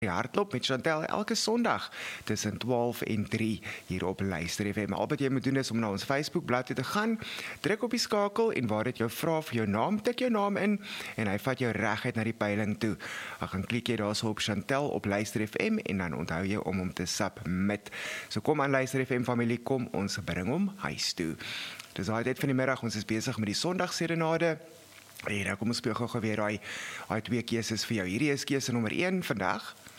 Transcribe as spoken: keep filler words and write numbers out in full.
Die hardloop met Chantel elke Sondag tussen twaalf en drie hier op Luister F M. Al wat jy moet doen is om na ons Facebook bladsy te gaan, druk op die skakel en waar dit jou vra vir jou naam, tik jou naam in en hy vat jou reguit na die peiling toe. Dan gaan klik jy daarso op Chantel op Luister F M en dan onthou jy om hom te submit. So kom aan Luister F M familie, kom ons bring hom huis toe. Dis daai tyd van die middag, ons is besig met die Sondagserenade. En nou kom ons speel gou-gou weer daai daai twee keuses vir jou. Hierdie is keuse nommer een vandag.